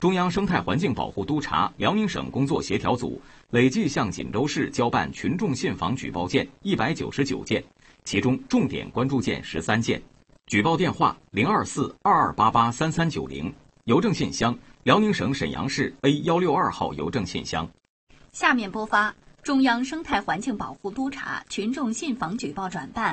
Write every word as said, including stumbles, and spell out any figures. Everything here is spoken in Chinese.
中央生态环境保护督察辽宁省工作协调组累计向锦州市交办群众信访举报件一百九十九件，其中重点关注件十三件。举报电话零二四二二八八三三九零，邮政信箱辽宁省沈阳市 A 一六二号邮政信箱。 下面播发中央生态环境保护督察群众信访举报转办